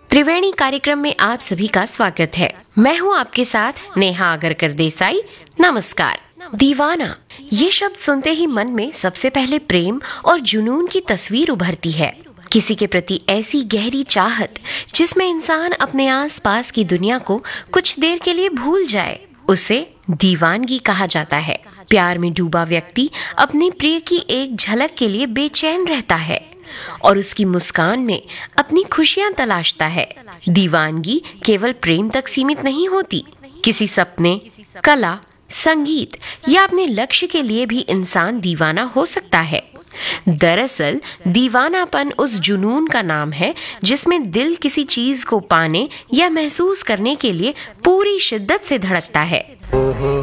त्रिवेणी कार्यक्रम में आप सभी का स्वागत है। मैं हूं आपके साथ नेहा आगरकर देसाई। नमस्कार। दीवाना, ये शब्द सुनते ही मन में सबसे पहले प्रेम और जुनून की तस्वीर उभरती है। किसी के प्रति ऐसी गहरी चाहत जिसमें इंसान अपने आसपास की दुनिया को कुछ देर के लिए भूल जाए, उसे दीवानगी कहा जाता है। प्यार में डूबा व्यक्ति अपने प्रिय की एक झलक के लिए बेचैन रहता है और उसकी मुस्कान में अपनी खुशियां तलाशता है। दीवानगी केवल प्रेम तक सीमित नहीं होती, किसी सपने, कला, संगीत या अपने लक्ष्य के लिए भी इंसान दीवाना हो सकता है। दरअसल दीवानापन उस जुनून का नाम है जिसमें दिल किसी चीज को पाने या महसूस करने के लिए पूरी शिद्दत से धड़कता है।